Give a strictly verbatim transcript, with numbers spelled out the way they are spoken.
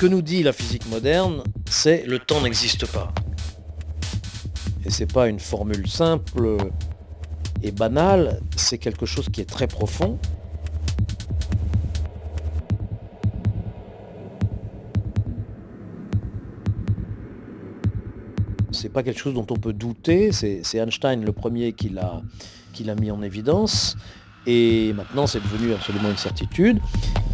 que nous dit la physique moderne, c'est le temps n'existe pas. Et c'est pas une formule simple et banale, c'est quelque chose qui est très profond. C'est pas quelque chose dont on peut douter, c'est, c'est Einstein le premier qui l'a, qui l'a mis en évidence, et maintenant c'est devenu absolument une certitude.